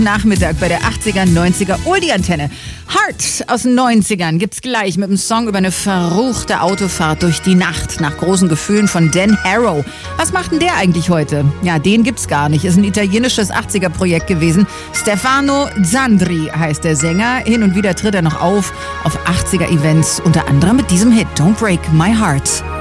Nachmittag bei der 80er, 90er Oldie-Antenne. Heart aus den 90ern gibt's gleich mit einem Song über eine verruchte Autofahrt durch die Nacht nach großen Gefühlen von Dan Harrow. Was macht denn der eigentlich heute? Ja, den gibt's gar nicht. Ist ein italienisches 80er-Projekt gewesen. Stefano Zandri heißt der Sänger. Hin und wieder tritt er noch auf 80er-Events, unter anderem mit diesem Hit Don't Break My Heart.